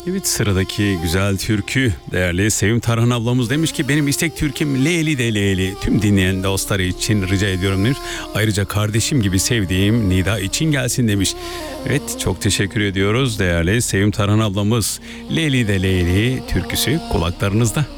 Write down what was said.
Evet, sıradaki güzel türkü değerli Sevim Tarhan ablamız demiş ki benim istek türküm Leyli de Leyli, tüm dinleyen dostları için rica ediyorum demiş. Ayrıca kardeşim gibi sevdiğim Nida için gelsin demiş. Evet, çok teşekkür ediyoruz değerli Sevim Tarhan ablamız. Leyli de Leyli türküsü kulaklarınızda.